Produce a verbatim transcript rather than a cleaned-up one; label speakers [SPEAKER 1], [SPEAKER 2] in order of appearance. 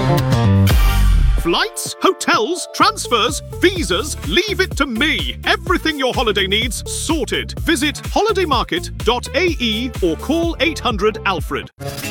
[SPEAKER 1] Flights, hotels, transfers, visas, leave it to me. Everything your holiday needs, sorted. Visit holiday market dot A E or call eight hundred Alfred.